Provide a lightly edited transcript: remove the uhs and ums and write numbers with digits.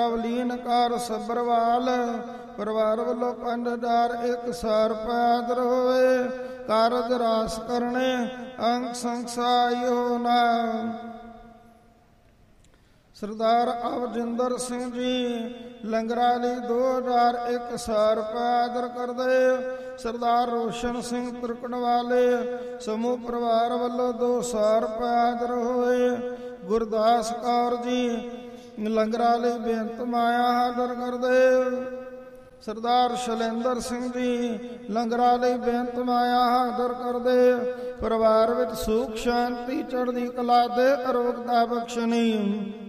ਅਵਲੀਨ ਕਾਰ ਸਬਰਵਾਲ ਪਰਿਵਾਰ ਵੱਲੋਂ 5000 ਇੱਕ ਸਾਰ ਪੈਦਰ ਹੋਏ। ਕਾਰਜ ਰਾਸ ਕਰਨੇ ਅੰਗ ਸੰਸਾਇਓ ਨਾ। ਸਰਦਾਰ ਅਵਜਿੰਦਰ ਸਿੰਘ ਜੀ ਲੰਗਰਾਂ ਲਈ 2001 ਸਾਰ ਪੈਦਰ ਕਰਦੇ। ਸਰਦਾਰ ਰੋਸ਼ਨ ਸਿੰਘ ਤੁਰਕਣ ਵਾਲੇ ਸਮੂਹ ਪਰਿਵਾਰ ਵੱਲੋਂ 2 ਸਾਰ ਪੈਦਰ ਹੋਏ। ਗੁਰਦਾਸ ਕੌਰ ਜੀ ਲੰਗਰਾਂ ਲਈ ਬੇਨਤ ਮਾਇਆ ਹਾਜ਼ਰ ਕਰਦੇ। ਸਰਦਾਰ ਸ਼ੈਲੇਂਦਰ ਸਿੰਘ ਜੀ ਲੰਗਰਾਂ ਲਈ ਬੇਨਤ ਮਾਇਆ ਹਾਜ਼ਰ ਕਰਦੇ। ਪਰਿਵਾਰ ਵਿੱਚ ਸੁਖ ਸ਼ਾਂਤੀ ਚੜ੍ਹਦੀ ਕਲਾ ਦੇ ਅਰੋਗਤਾ ਬਖਸ਼ਣੀ।